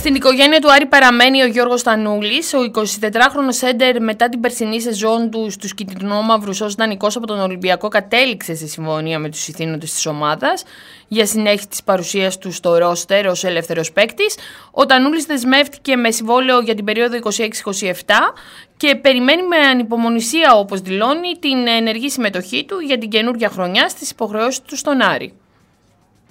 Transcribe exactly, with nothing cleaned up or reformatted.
Στην οικογένεια του Άρη παραμένει ο Γιώργος Στανούλης. Ο εικοσιτετράχρονος σέντερ μετά την περσινή σεζόν του στους κυτρινόμαυρους ως δανεικός από τον Ολυμπιακό κατέληξε σε συμφωνία με τους ηθήνοντες της ομάδας για συνέχιση της παρουσίας του στο ρόστερ ως ελεύθερος παίκτης. Ο Τανούλης δεσμεύτηκε με συμβόλαιο για την περίοδο είκοσι έξι είκοσι επτά και περιμένει με ανυπομονησία, όπως δηλώνει, την ενεργή συμμετοχή του για την καινούργια χρονιά στις υποχρεώσεις του στον Άρη.